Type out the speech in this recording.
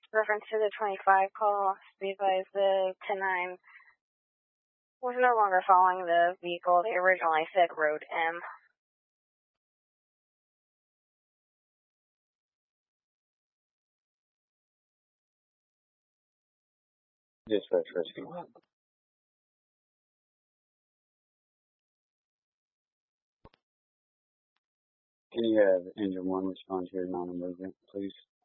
Reference to the 25 call, be advised the 10-9 was no longer following the vehicle. They originally said Road M. Dispatch rescue. Can you have engine 1 respond to your non-emergent, please?